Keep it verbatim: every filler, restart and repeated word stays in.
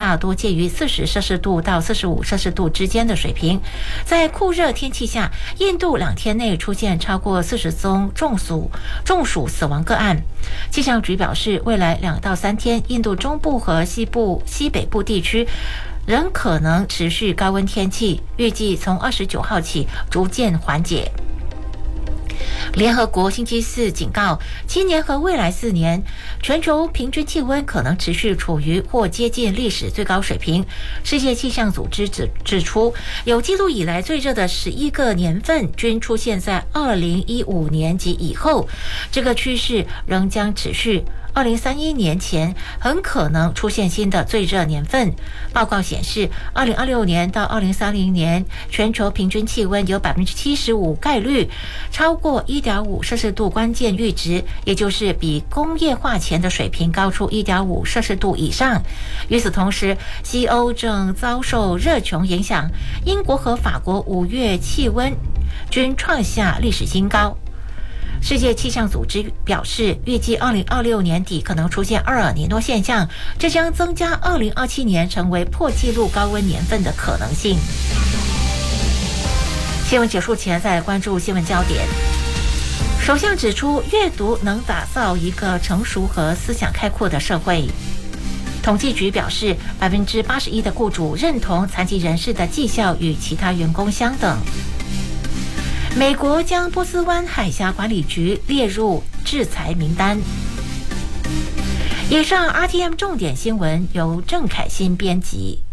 大多介于四十摄氏度到四十五摄氏度之间的水平。在酷热天气下，印度两天内出现超过四十宗中暑中暑死亡个案。气象局表示，未来两到三天，印度中部和西部、西北部地区仍可能持续高温天气，预计从二十九号起逐渐缓解。联合国星期四警告，今年和未来四年，全球平均气温可能持续处于或接近历史最高水平。世界气象组织指指出，有记录以来最热的十一个年份均出现在二零一五年及以后，这个趋势仍将持续。二零三一年前很可能出现新的最热年份。报告显示，二零二六年到二零三零年，全球平均气温有百分之七十五概率超过一点五摄氏度关键阈值，也就是比工业化前的水平高出一点五摄氏度以上。与此同时，西欧正遭受热穷影响，英国和法国五月气温均创下历史新高。世界气象组织表示，预计二零二六年底可能出现厄尔尼诺现象，这将增加二零二七年成为破纪录高温年份的可能性。新闻结束前，再来关注新闻焦点。首相指出，阅读能打造一个成熟和思想开阔的社会。统计局表示，百分之八十一的雇主认同残疾人士的绩效与其他员工相等。美国将波斯湾海峡管理局列入制裁名单。以上 R T M 重点新闻由郑凯欣编辑。